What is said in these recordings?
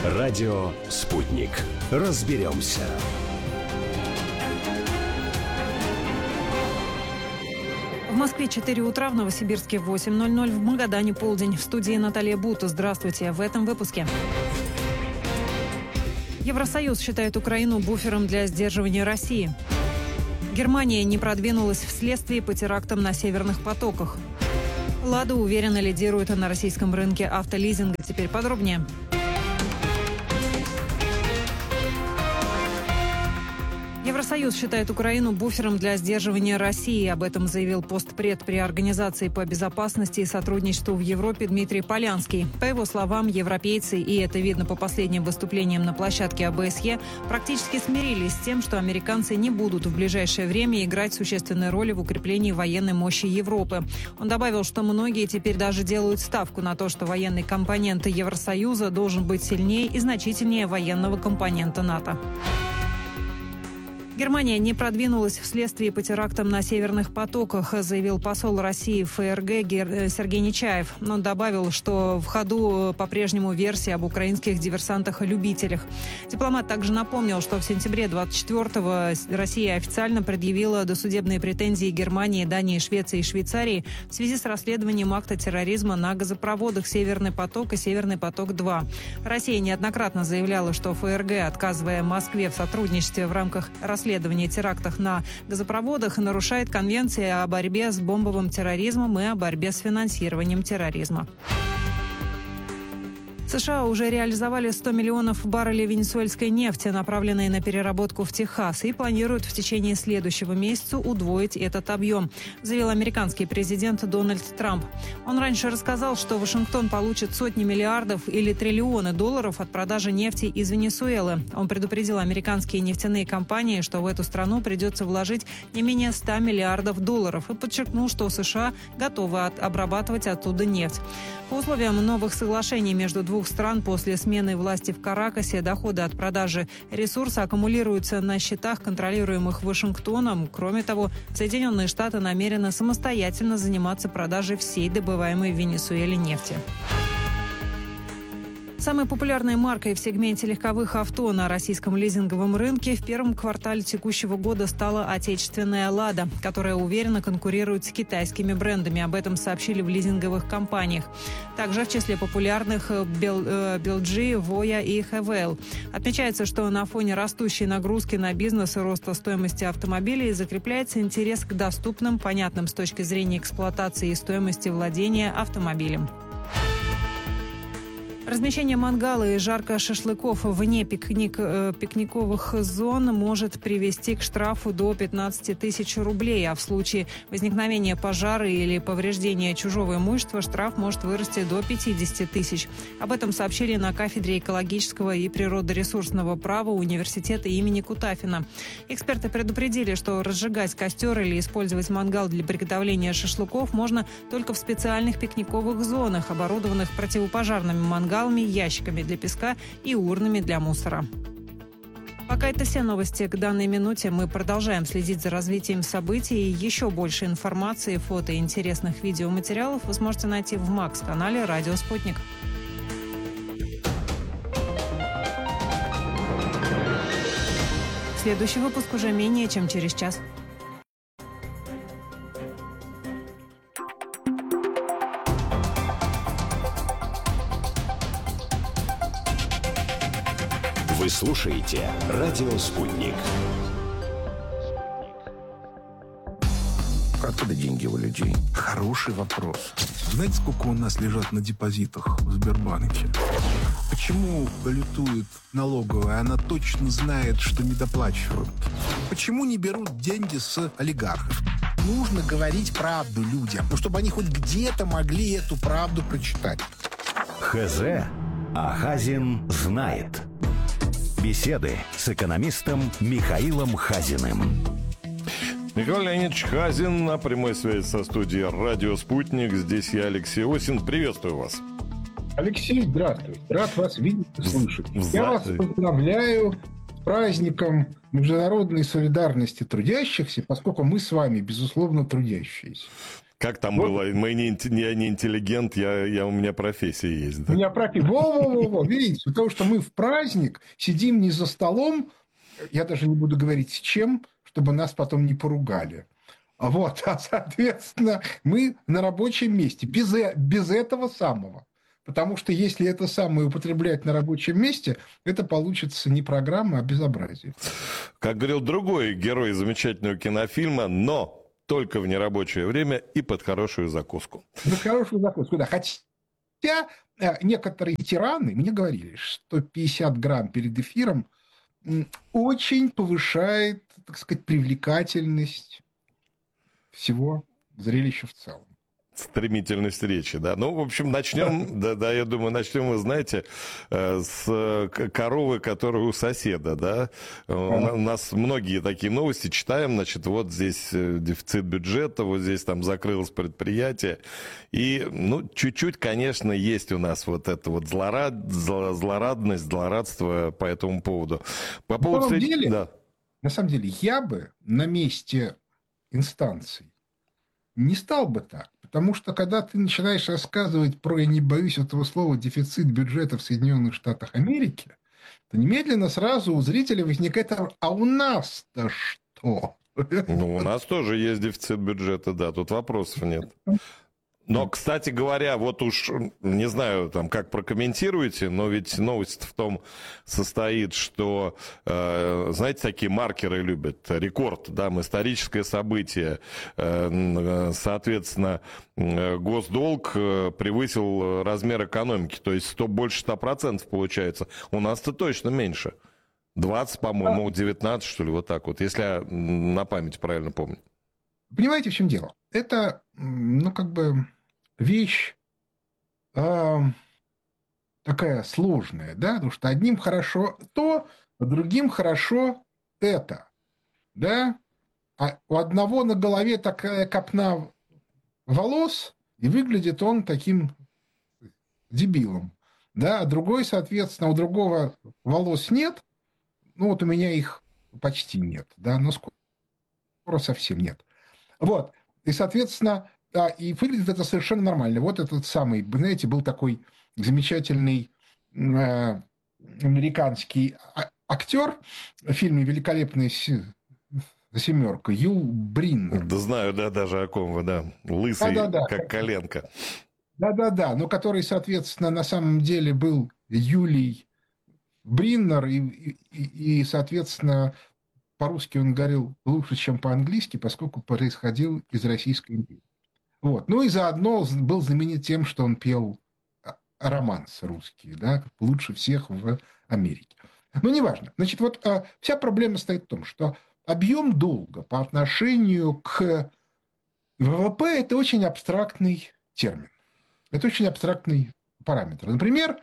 Радио «Спутник». Разберемся. В Москве 4 утра, в Новосибирске 8:00, в Магадане полдень. В студии Наталья Бута. Здравствуйте. В этом выпуске. Евросоюз считает Украину буфером для сдерживания России. Германия не продвинулась в следствии по терактам на северных потоках. «Лада» уверенно лидирует на российском рынке автолизинга. Теперь подробнее. Евросоюз считает Украину буфером для сдерживания России. Об этом заявил постпред при Организации по безопасности и сотрудничеству в Европе Дмитрий Полянский. По его словам, европейцы, и это видно по последним выступлениям на площадке ОБСЕ, практически смирились с тем, что американцы не будут в ближайшее время играть существенной роли в укреплении военной мощи Европы. Он добавил, что многие теперь даже делают ставку на то, что военный компонент Евросоюза должен быть сильнее и значительнее военного компонента НАТО. Германия не продвинулась вследствие по терактам на северных потоках, заявил посол России в ФРГ Сергей Нечаев. Он добавил, что в ходу по-прежнему версия об украинских диверсантах-любителях. Дипломат также напомнил, что в сентябре 24-го Россия официально предъявила досудебные претензии Германии, Дании, Швеции и Швейцарии в связи с расследованием акта терроризма на газопроводах «Северный поток» и «Северный поток-2». Россия неоднократно заявляла, что ФРГ, отказывая Москве в сотрудничестве в рамках расследования терактах на газопроводах, нарушает конвенции о борьбе с бомбовым терроризмом и о борьбе с финансированием терроризма. США уже реализовали 100 миллионов баррелей венесуэльской нефти, направленной на переработку в Техас, и планируют в течение следующего месяца удвоить этот объем, заявил американский президент Дональд Трамп. Он раньше рассказал, что Вашингтон получит сотни миллиардов или триллионы долларов от продажи нефти из Венесуэлы. Он предупредил американские нефтяные компании, что в эту страну придется вложить не менее 100 миллиардов долларов, и подчеркнул, что США готовы обрабатывать оттуда нефть. По условиям новых соглашений между двух стран после смены власти в Каракасе доходы от продажи ресурса аккумулируются на счетах, контролируемых Вашингтоном. Кроме того, Соединенные Штаты намерены самостоятельно заниматься продажей всей добываемой в Венесуэле нефти. Самой популярной маркой в сегменте легковых авто на российском лизинговом рынке в первом квартале текущего года стала отечественная «Лада», которая уверенно конкурирует с китайскими брендами. Об этом сообщили в лизинговых компаниях. Также в числе популярных «Белджи», «Воя» и «Хэвэл». Отмечается, что на фоне растущей нагрузки на бизнес и роста стоимости автомобилей закрепляется интерес к доступным, понятным с точки зрения эксплуатации и стоимости владения автомобилем. Размещение мангала и жарка шашлыков вне пикниковых зон может привести к штрафу до 15 тысяч рублей, а в случае возникновения пожара или повреждения чужого имущества штраф может вырасти до 50 тысяч. Об этом сообщили на кафедре экологического и природоресурсного права университета имени Кутафина. Эксперты предупредили, что разжигать костер или использовать мангал для приготовления шашлыков можно только в специальных пикниковых зонах, оборудованных противопожарными мангалами, ящиками для песка и урнами для мусора. Пока это все новости к данной минуте. Мы продолжаем следить за развитием событий. Еще больше информации, фото и интересных видеоматериалов вы сможете найти в МАКС-канале «Радио Спутник». Следующий выпуск уже менее чем через час. Вы слушаете «Радио Спутник». Откуда деньги у людей? Хороший вопрос. Знаете, сколько у нас лежат на депозитах в Сбербанке? Почему балютует налоговая? Она точно знает, что не доплачивают. Почему не берут деньги с олигархов? Нужно говорить правду людям, чтобы они хоть где-то могли эту правду прочитать. ХЗ, а Хазин знает. Беседы с экономистом Михаилом Хазиным. Михаил Леонидович Хазин на прямой связи со студией «Радио Спутник». Здесь я, Алексей Осин. Приветствую вас. Алексей, здравствуйте. Рад вас видеть и слышать. Я вас поздравляю с праздником международной солидарности трудящихся, поскольку мы с вами, безусловно, трудящиеся. Как там было? Я не интеллигент, у меня профессия есть. Да? У меня профессия. Во-во-во, видите, потому что мы в праздник сидим не за столом, я даже не буду говорить с чем, чтобы нас потом не поругали. Вот, а соответственно, мы на рабочем месте, без этого самого. Потому что если это самое употреблять на рабочем месте, это получится не программа, а безобразие. Как говорил другой герой замечательного кинофильма, но только в нерабочее время и под хорошую закуску. Под хорошую закуску, да. Хотя некоторые тираны мне говорили, что 50 грамм перед эфиром очень повышает, так сказать, привлекательность всего зрелища в целом. Стремительность речи, да. Ну, в общем, начнем, да, я думаю, начнем, вы знаете, с коровы, которая у соседа, да. У нас многие такие новости читаем, значит, вот здесь дефицит бюджета, вот здесь там закрылось предприятие. И, ну, чуть-чуть, конечно, есть у нас вот это вот злорадность, злорадство по этому поводу. По поводу... На самом деле, я бы на месте инстанций не стал бы так. Потому что, когда ты начинаешь рассказывать про, я не боюсь этого слова, дефицит бюджета в Соединенных Штатах Америки, то немедленно сразу у зрителя возникает: а у нас-то что? Ну, у нас тоже есть дефицит бюджета, да, тут вопросов нет. Но, кстати говоря, вот уж не знаю, там, как прокомментируете, но ведь новость в том состоит, что, знаете, такие маркеры любят. Рекорд, да, историческое событие. Соответственно, госдолг превысил размер экономики, то есть больше 100% получается. У нас-то точно меньше. 20, по-моему, 19, что ли, вот так вот, если я на память правильно помню. Понимаете, в чем дело? Это, ну, как бы вещь такая сложная, да, потому что одним хорошо то, а другим хорошо это, да, а у одного на голове такая копна волос, и выглядит он таким дебилом, да, а другой, соответственно, у другого волос нет, ну, вот у меня их почти нет, да, но скоро совсем нет. Вот, и, соответственно, да, и выглядит это совершенно нормально. Вот этот самый, знаете, был такой замечательный американский актер в фильме «Великолепная семерка» Юл Бриннер. Да знаю, да, даже о ком вы, да. Лысый, да. Как коленка. Да-да-да, но который, соответственно, на самом деле был Юлий Бриннер, и соответственно, по-русски он говорил лучше, чем по-английски, поскольку происходил из Российской империи. Вот. Ну и заодно был знаменит тем, что он пел романсы русские, да, лучше всех в Америке. Но неважно. Значит, вот вся проблема стоит в том, что объем долга по отношению к ВВП – это очень абстрактный термин. Это очень абстрактный параметр. Например,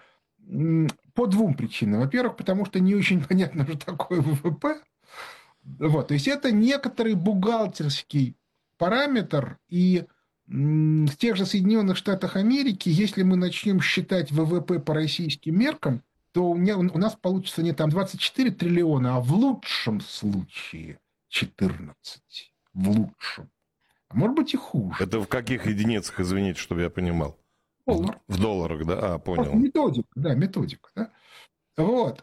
по двум причинам. Во-первых, потому что не очень понятно, что такое ВВП. Вот. То есть это некоторый бухгалтерский параметр, и в тех же Соединенных Штатах Америки, если мы начнем считать ВВП по российским меркам, то у нас получится не там 24 триллиона, а в лучшем случае 14. В лучшем. А может быть и хуже. Это в каких единицах, извините, чтобы я понимал? Доллар. В долларах, да? А, понял. Методика, да. Вот.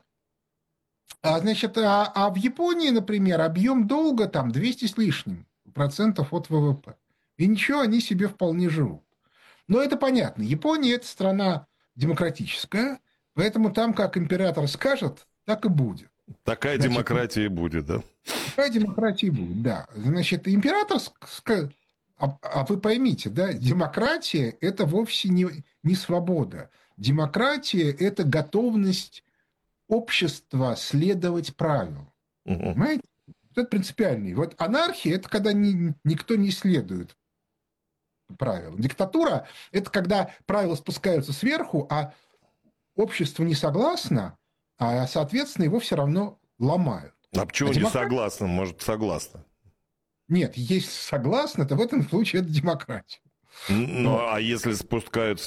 Значит, а в Японии, например, объем долга там 200 с лишним процентов от ВВП. И ничего, они себе вполне живут. Но это понятно. Япония – это страна демократическая, поэтому там, как император скажет, так и будет. Такая демократия и будет, да? Такая демократия и будет, да. Значит, император скажет... А вы поймите, да, демократия – это вовсе не свобода. Демократия – это готовность общества следовать правилам. Понимаете? Это принципиальный. Вот анархия – это когда никто не следует правилам. Диктатура – это когда правила спускаются сверху, а общество не согласно, а, соответственно, его все равно ломают. А почему не согласно? Может, согласно? Нет, есть согласно, то в этом случае это демократия. Ну, а если спускают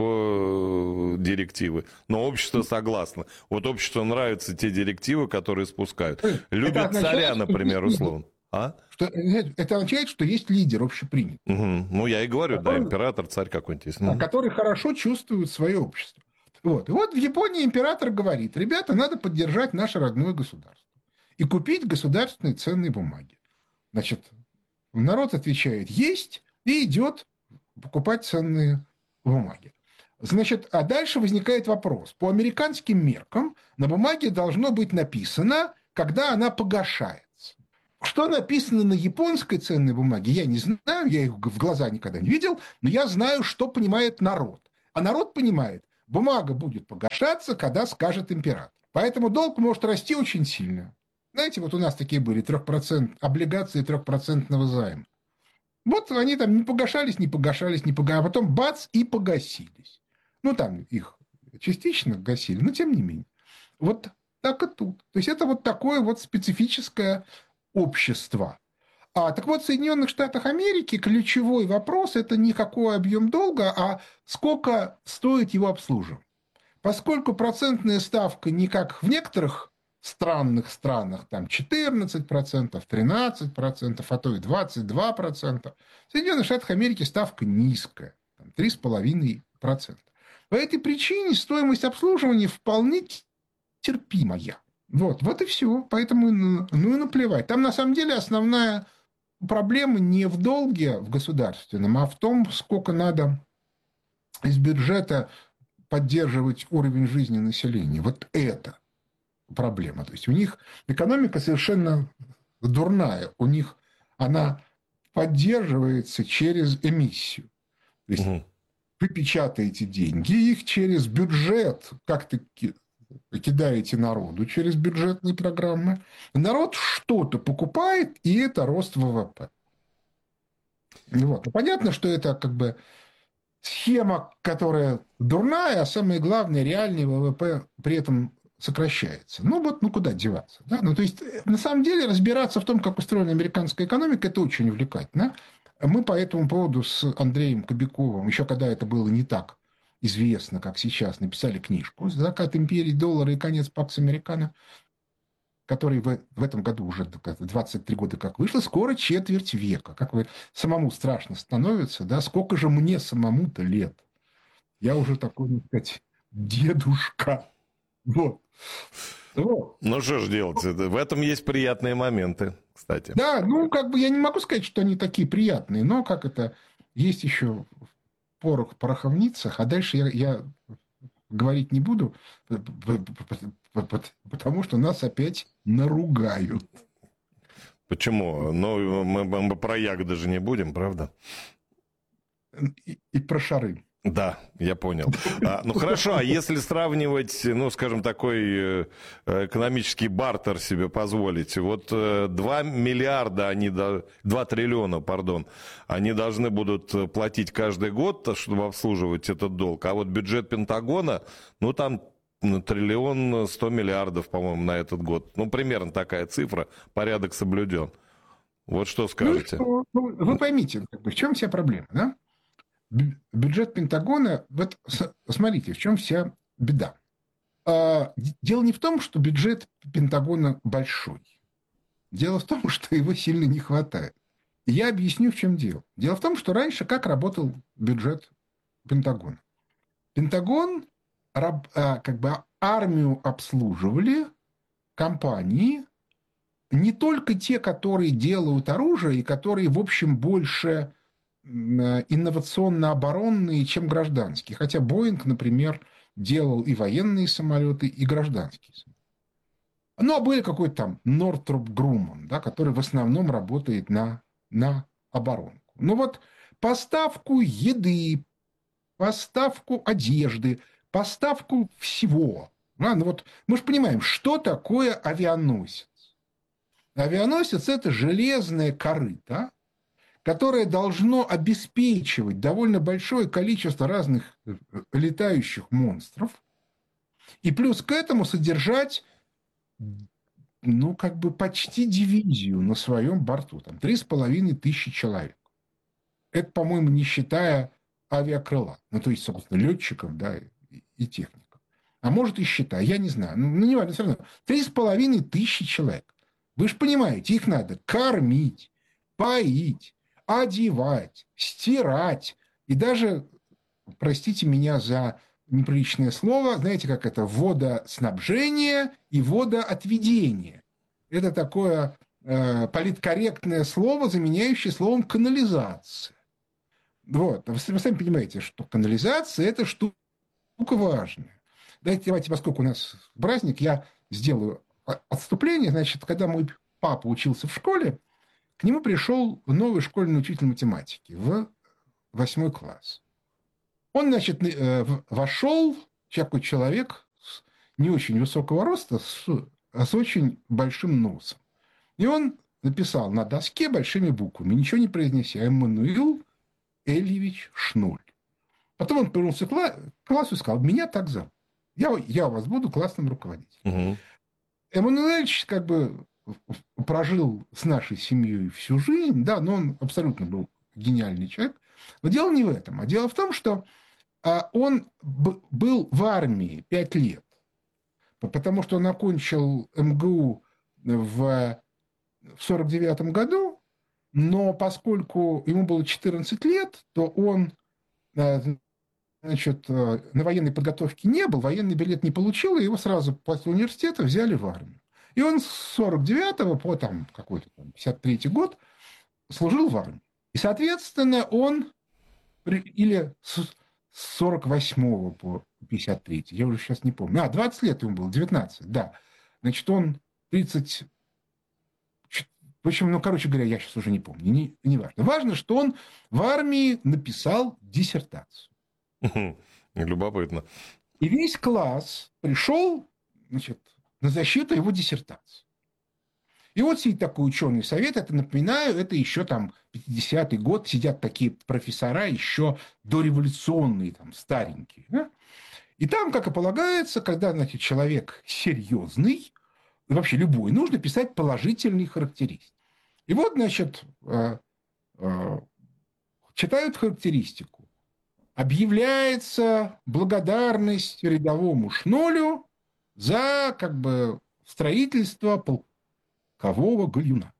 сверху директивы? Но общество согласно. Вот обществу нравятся те директивы, которые спускают. Любят царя, например, условно. А? Это означает, что есть лидер общепринятый. Угу. Ну, я и говорю, да, император, царь какой-нибудь есть. Который хорошо чувствует свое общество. Вот. И вот в Японии император говорит: ребята, надо поддержать наше родное государство и купить государственные ценные бумаги. Значит, народ отвечает: есть, и идет покупать ценные бумаги. Значит, а дальше возникает вопрос. По американским меркам на бумаге должно быть написано, когда она погашается. Что написано на японской ценной бумаге, я не знаю, я их в глаза никогда не видел, но я знаю, что понимает народ. А народ понимает, бумага будет погашаться, когда скажет император. Поэтому долг может расти очень сильно. Знаете, вот у нас такие были 3% облигации 3% займа. Вот они там не погашались, а потом бац, и погасились. Ну, там их частично гасили, но тем не менее. Вот так и тут. То есть это вот такое вот специфическое общество. Так вот, в Соединенных Штатах Америки ключевой вопрос – это не какой объем долга, а сколько стоит его обслуживание. Поскольку процентная ставка не как в некоторых странных странах, там 14%, 13%, а то и 22%, в Соединенных Штатах Америки ставка низкая, 3,5%. По этой причине стоимость обслуживания вполне терпимая. Вот и все. Поэтому ну и наплевать. Там на самом деле основная проблема не в долге в государственном, а в том, сколько надо из бюджета поддерживать уровень жизни населения. Вот это проблема. То есть у них экономика совершенно дурная. У них она поддерживается через эмиссию. То есть вы печатаете деньги, их через бюджет как-то кидаете народу через бюджетные программы. Народ что-то покупает, и это рост ВВП. Вот. Понятно, что это как бы схема, которая дурная, а самое главное, реальный ВВП при этом сокращается. Ну куда деваться? Да? То есть, на самом деле, разбираться в том, как устроена американская экономика, это очень увлекательно. Мы по этому поводу с Андреем Кобяковым, еще когда это было не так известно, как сейчас, написали книжку «Закат империи, доллара и конец Пакс Американо», который в этом году уже 23 года как вышло, скоро четверть века. Как вы самому страшно становится, да? Сколько же мне самому-то лет? Я уже такой, так сказать, дедушка. Вот. Ну, что ж делать? В этом есть приятные моменты, кстати. Да, я не могу сказать, что они такие приятные, но как это, есть еще порох в пороховницах, а дальше я говорить не буду, потому что нас опять наругают. Почему? Ну, мы про ягоды же не будем, правда? И про шары. Да, я понял. Ну хорошо, а если сравнивать, ну скажем, такой экономический бартер себе позволить, вот 2 миллиарда, 2 триллиона, пардон, они должны будут платить каждый год, чтобы обслуживать этот долг, а вот бюджет Пентагона, ну там 1 триллион 100 миллиардов, по-моему, на этот год. Ну примерно такая цифра, порядок соблюден. Вот что скажете? Вы поймите, в чем вся проблема, да? Бюджет Пентагона, вот смотрите, в чем вся беда. Дело не в том, что бюджет Пентагона большой. Дело в том, что его сильно не хватает. И я объясню, в чем дело. Дело в том, что раньше как работал бюджет Пентагона. Пентагон, как бы армию обслуживали компании, не только те, которые делают оружие и которые, в общем, больше инновационно-оборонные, чем гражданские. Хотя Боинг, например, делал и военные самолеты, и гражданские самолеты. Ну, а были какой-то там Нортроп Груман, да, который в основном работает на оборонку. Ну вот поставку еды, поставку одежды, поставку всего. Ну вот мы же понимаем, что такое авианосец. Авианосец – это железное корыто, которое должно обеспечивать довольно большое количество разных летающих монстров, и плюс к этому содержать, ну, как бы почти дивизию на своем борту, там 3500 человек. Это, по-моему, не считая авиакрыла, ну, то есть, собственно, летчиков, да, и техников. А может, и считая, я не знаю, ну, не важно, все равно, 3500 человек. Вы же понимаете, их надо кормить, поить, одевать, стирать. И даже, простите меня за неприличное слово, знаете, как это, водоснабжение и водоотведение. Это такое политкорректное слово, заменяющее словом канализация. Вот. Вы сами понимаете, что канализация – это штука важная. Давайте, поскольку у нас праздник, я сделаю отступление. Значит, когда мой папа учился в школе, к нему пришел новый школьный учитель математики в 8 класс. Он, значит, вошел, такой человек не очень высокого роста, с очень большим носом. И он написал на доске большими буквами, ничего не произнеся, Эммануил Эльевич Шноль. Потом он повернулся к классу и сказал, меня так зовут. Я у вас буду классным руководителем. Угу. Эммануил Ильич как бы прожил с нашей семьей всю жизнь, да, но он абсолютно был гениальный человек. Но дело не в этом, а дело в том, что он был в армии 5 лет, потому что он окончил МГУ в 1949 году, но поскольку ему было 14 лет, то он, значит, на военной подготовке не был, военный билет не получил, и его сразу после университета взяли в армию. И он с 49 по там, какой-то 53 год служил в армии. И, соответственно, он или с 48 по 53, я уже сейчас не помню. 20 лет ему было, 19, да. Значит, он 30... В общем, короче говоря, я сейчас уже не помню, не важно. Важно, что он в армии написал диссертацию. Любопытно. И весь класс пришел, значит, на защиту его диссертации. И вот сидит такой ученый совет, это, напоминаю, это еще там 50-й год, сидят такие профессора еще дореволюционные, там, старенькие. Да? И там, как и полагается, когда, значит, человек серьезный, вообще любой, нужно писать положительные характеристики. И вот, значит, читают характеристику. Объявляется благодарность рядовому Шнолю за, как бы, строительство полкового гальюна.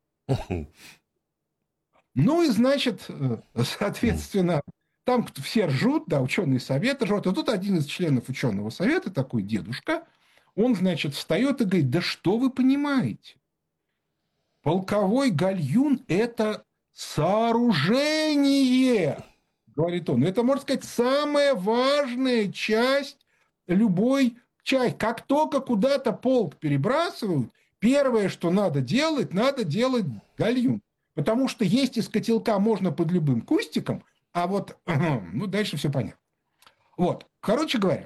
Ну и, значит, соответственно, там все ржут, да, ученый совет ржет. А тут один из членов ученого совета, такой дедушка, он, значит, встает и говорит, да что вы понимаете? Полковой гальюн – это сооружение, говорит он. Это, можно сказать, самая важная часть любой части. Как только куда-то полк перебрасывают, первое, что надо делать гальюн. Потому что есть из котелка можно под любым кустиком, а вот, ну, дальше все понятно. Вот, короче говоря,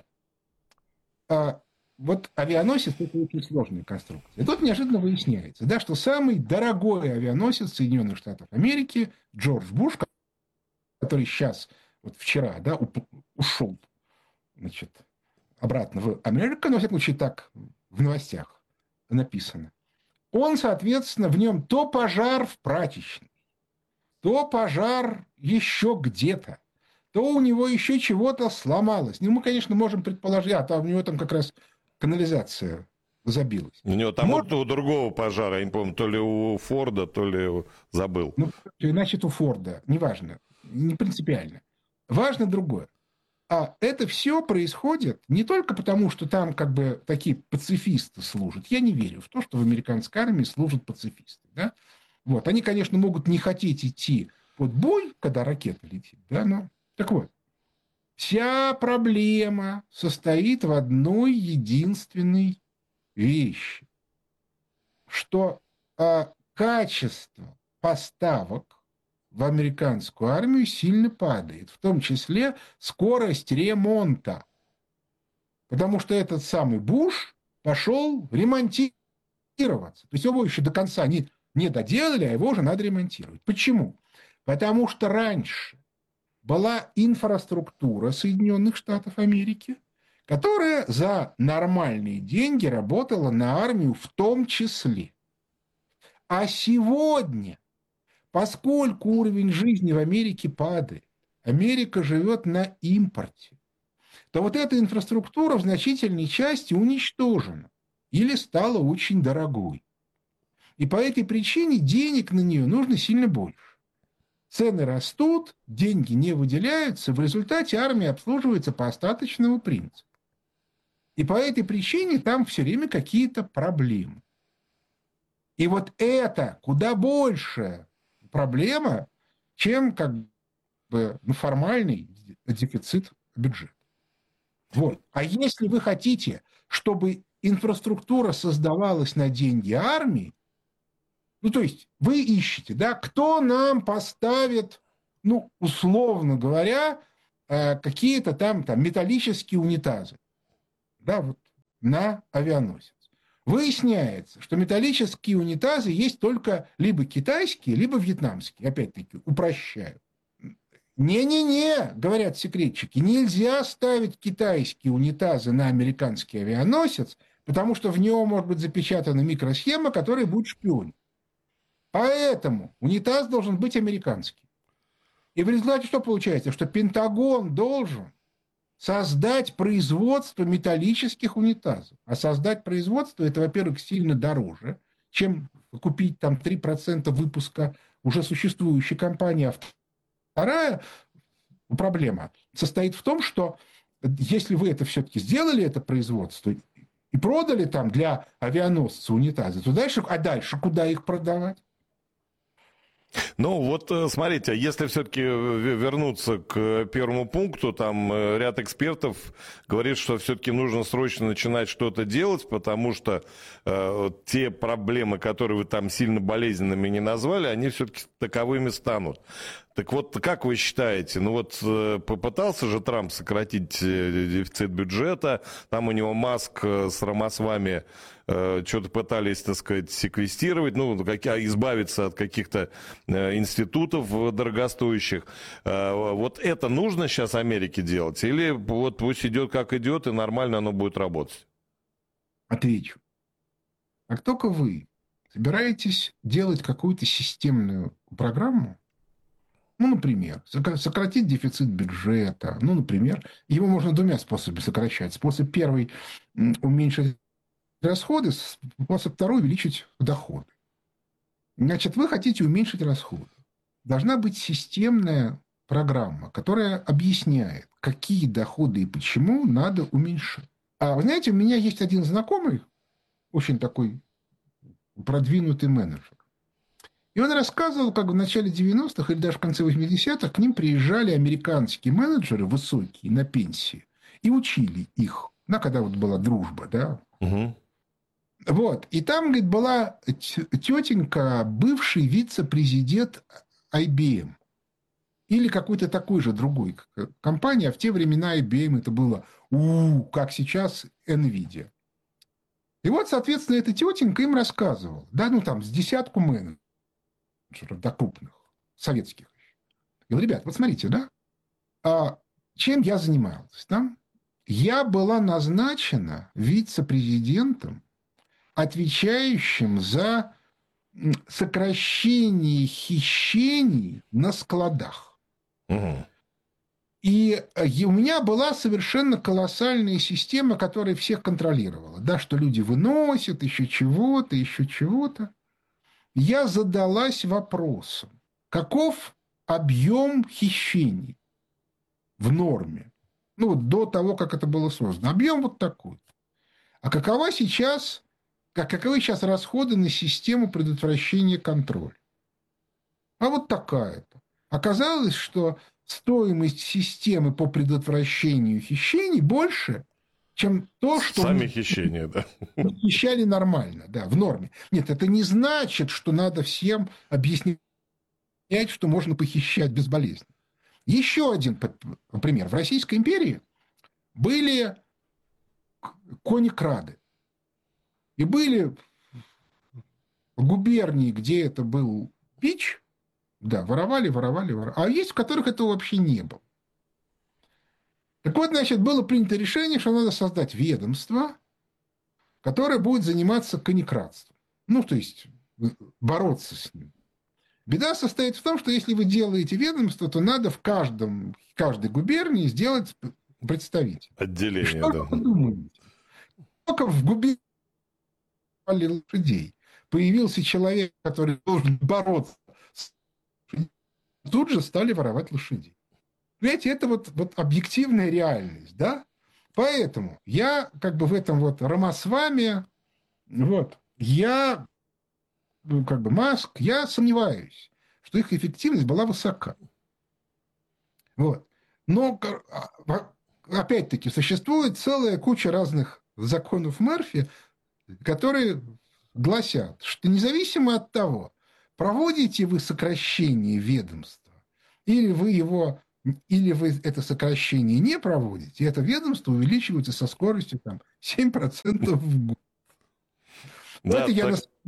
вот авианосец – это очень сложная конструкция. И тут неожиданно выясняется, да, что самый дорогой авианосец Соединенных Штатов Америки Джордж Буш, который сейчас, вот вчера, да, ушел, значит, обратно в Америку, но, во всяком случае, так в новостях написано. Он, соответственно, в нем то пожар в прачечной, то пожар еще где-то, то у него еще чего-то сломалось. Ну, мы, конечно, можем предположить, у него там как раз канализация забилась. У него там у другого пожара, я не помню, то ли у Форда, то ли забыл. Ну, значит, у Форда, неважно, не принципиально. Важно другое. А это все происходит не только потому, что там как бы такие пацифисты служат. Я не верю в то, что в американской армии служат пацифисты. Да? Вот. Они, конечно, могут не хотеть идти под бой, когда ракета летит. Да? Но... Так вот, вся проблема состоит в одной единственной вещи, что качество поставок в американскую армию сильно падает, в том числе скорость ремонта. Потому что этот самый Буш пошел ремонтироваться. То есть его еще до конца не доделали, а его уже надо ремонтировать. Почему? Потому что раньше была инфраструктура Соединенных Штатов Америки, которая за нормальные деньги работала на армию в том числе. А сегодня, поскольку уровень жизни в Америке падает, Америка живет на импорте, то вот эта инфраструктура в значительной части уничтожена или стала очень дорогой. И по этой причине денег на нее нужно сильно больше. Цены растут, деньги не выделяются, в результате армия обслуживается по остаточному принципу. И по этой причине там все время какие-то проблемы. И вот это куда больше проблема, чем как бы формальный дефицит бюджета. Вот. А если вы хотите, чтобы инфраструктура создавалась на деньги армии, ну, то есть вы ищете, да, кто нам поставит, ну, условно говоря, какие-то там металлические унитазы, да, вот на авианосец. Выясняется, что металлические унитазы есть только либо китайские, либо вьетнамские. Опять-таки, упрощаю. Не-не-не, говорят секретчики, нельзя ставить китайские унитазы на американский авианосец, потому что в него может быть запечатана микросхема, которая будет шпионить. Поэтому унитаз должен быть американский. И в результате что получается? Что Пентагон должен создать производство металлических унитазов. А создать производство – это, во-первых, сильно дороже, чем купить там 3% выпуска уже существующей компании. А вторая проблема состоит в том, что если вы это все-таки сделали, это производство, и продали там для авианосца унитазы, то дальше куда их продавать? Ну, вот смотрите, если все-таки вернуться к первому пункту, там ряд экспертов говорит, что все-таки нужно срочно начинать что-то делать, потому что те проблемы, которые вы там сильно болезненными не назвали, они все-таки таковыми станут. Так вот, как вы считаете, ну вот попытался же Трамп сократить дефицит бюджета, там у него Маск с Рамасвами что-то пытались, так сказать, секвестировать, ну, избавиться от каких-то институтов дорогостоящих. Вот это нужно сейчас Америке делать? Или вот пусть идет как идет, и нормально оно будет работать? Отвечу. Как только вы собираетесь делать какую-то системную программу, ну, например, сократить дефицит бюджета, ну, например, его можно двумя способами сокращать. Способ первый – уменьшить расходы, способ второй – увеличить доходы. Значит, вы хотите уменьшить расходы. Должна быть системная программа, которая объясняет, какие доходы и почему надо уменьшить. А вы знаете, у меня есть один знакомый, очень такой продвинутый менеджер. И он рассказывал, как в начале 90-х или даже в конце 80-х к ним приезжали американские менеджеры высокие на пенсии и учили их. Ну, когда вот была дружба, да. Угу. Вот. И там, говорит, была тетенька, бывший вице-президент IBM. Или какой-то такой же другой компании. А в те времена IBM это было, как сейчас NVIDIA. И вот, соответственно, эта тетенька им рассказывала. Да, ну там с десятку менеджеров до крупных, советских. Я говорю, ребят, вот смотрите, да, чем я занималась? Да? Я была назначена вице-президентом, отвечающим за сокращение хищений на складах. Угу. И у меня была совершенно колоссальная система, которая всех контролировала. Да, что люди выносят, еще чего-то. Я задалась вопросом, каков объем хищений в норме? Ну, вот до того, как это было создано. Объем вот такой. А каковы сейчас расходы на систему предотвращения контроля? А вот такая-то. Оказалось, что стоимость системы по предотвращению хищений больше, чем то, что... Сами хищения, да. Хищали нормально, да, в норме. Нет, это не значит, что надо всем объяснять, что можно похищать безболезненно. Еще один пример. В Российской империи были кони-крады. И были губернии, где это был бич, да, воровали. А есть, в которых этого вообще не было. Так вот, значит, было принято решение, что надо создать ведомство, которое будет заниматься конекрадством. Ну, то есть, бороться с ним. Беда состоит в том, что если вы делаете ведомство, то надо в каждой губернии сделать представителя. Отделение, что да. Вы думаете? Только в губернии лошадей. появился человек, который должен бороться, тут же стали воровать лошадей. Понимаете, это вот объективная реальность, да? Поэтому я как бы в этом вот Рамасвами, я, как бы Маск, я сомневаюсь, что их эффективность была высока. Вот. Но, опять-таки, существует целая куча разных законов Мерфи, которые гласят, что независимо от того, проводите вы сокращение ведомства, или вы это сокращение не проводите, это ведомство увеличивается со скоростью 7% в год. Да, это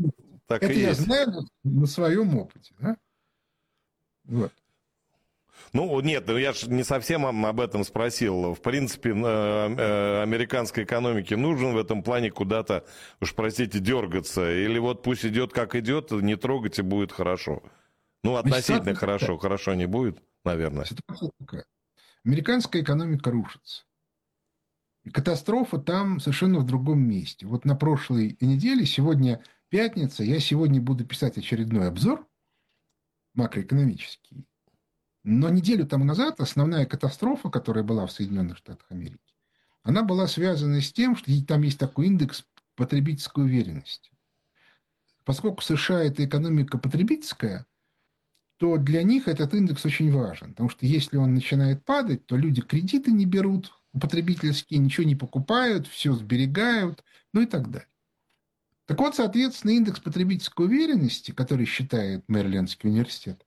я знаю на своем опыте. Да? Вот. Ну, нет, я же не совсем об этом спросил. В принципе, американской экономике нужен в этом плане куда-то, уж простите, дергаться? Или вот пусть идет как идет, не трогать и будет хорошо? Ну, относительно хорошо. Хорошо не будет, наверное. Ситуация такая. Американская экономика рушится. И катастрофа там совершенно в другом месте. Вот на прошлой неделе, сегодня пятница, я сегодня буду писать очередной обзор макроэкономический. Но неделю тому назад основная катастрофа, которая была в Соединенных Штатах Америки, она была связана с тем, что там есть такой индекс потребительской уверенности. Поскольку США – это экономика потребительская, то для них этот индекс очень важен. Потому что если он начинает падать, то люди кредиты не берут потребительские, ничего не покупают, все сберегают, ну и так далее. Так вот, соответственно, индекс потребительской уверенности, который считает Мэрилендский университет,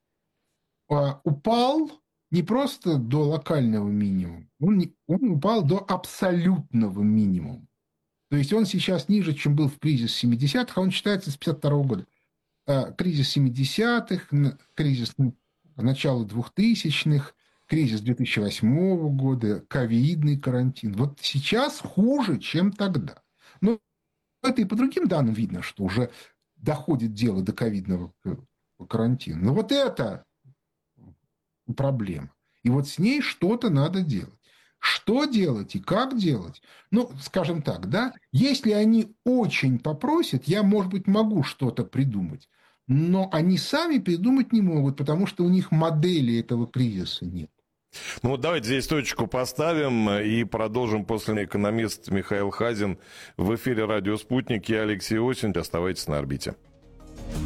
упал не просто до локального минимума, он упал до абсолютного минимума. То есть он сейчас ниже, чем был в кризис 70-х, а он считается с 52 года. Кризис 70-х, кризис начала 2000-х, кризис 2008 года, ковидный карантин. Вот сейчас хуже, чем тогда. Но это и по другим данным видно, что уже доходит дело до ковидного карантина. Но вот это проблема. И вот с ней что-то надо делать. Что делать и как делать? Ну, скажем так, да, если они очень попросят, я, может быть, могу что-то придумать, но они сами придумать не могут, потому что у них модели этого кризиса нет. Ну вот давайте здесь точку поставим и продолжим после. Экономист Михаил Хазин в эфире «Радио Спутник». Я Алексей Осин. Оставайтесь на орбите.